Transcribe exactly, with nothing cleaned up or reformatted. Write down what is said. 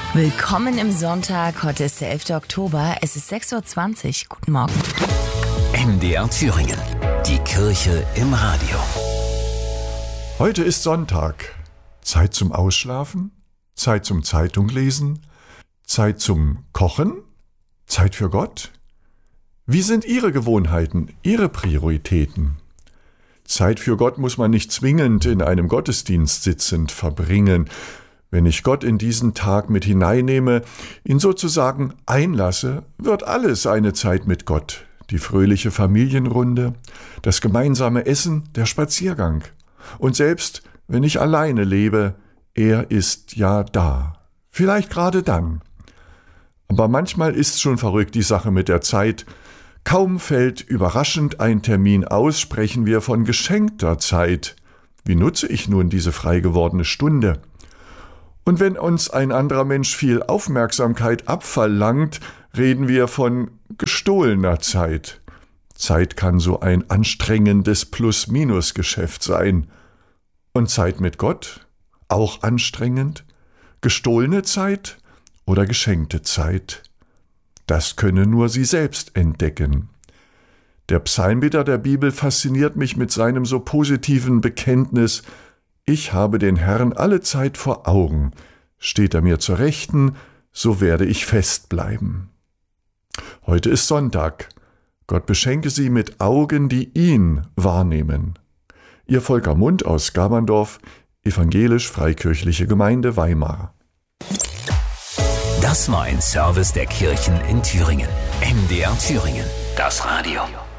Willkommen im Sonntag. Heute ist der elfte Oktober. Es ist sechs Uhr zwanzig. Guten Morgen. M D R Thüringen. Die Kirche im Radio. Heute ist Sonntag. Zeit zum Ausschlafen, Zeit zum Zeitunglesen, Zeit zum Kochen, Zeit für Gott. Wie sind Ihre Gewohnheiten, Ihre Prioritäten? Zeit für Gott muss man nicht zwingend in einem Gottesdienst sitzend verbringen. Wenn ich Gott in diesen Tag mit hineinnehme, ihn sozusagen einlasse, wird alles eine Zeit mit Gott. Die fröhliche Familienrunde, das gemeinsame Essen, der Spaziergang. Und selbst wenn ich alleine lebe, er ist ja da. Vielleicht gerade dann. Aber manchmal ist schon verrückt die Sache mit der Zeit. Kaum fällt überraschend ein Termin aus, sprechen wir von geschenkter Zeit. Wie nutze ich nun diese frei gewordene Stunde? Und wenn uns ein anderer Mensch viel Aufmerksamkeit abverlangt, reden wir von gestohlener Zeit. Zeit kann so ein anstrengendes Plus-Minus-Geschäft sein. Und Zeit mit Gott? Auch anstrengend? Gestohlene Zeit oder geschenkte Zeit? Das könne nur sie selbst entdecken. Der Psalmbeter der Bibel fasziniert mich mit seinem so positiven Bekenntnis: Ich habe den Herrn alle Zeit vor Augen. Steht er mir zur Rechten, so werde ich fest bleiben. Heute ist Sonntag. Gott beschenke Sie mit Augen, die ihn wahrnehmen. Ihr Volker Mund aus Gaberndorf, Evangelisch-Freikirchliche Gemeinde Weimar. Das war ein Service der Kirchen in Thüringen. M D R Thüringen. Das Radio.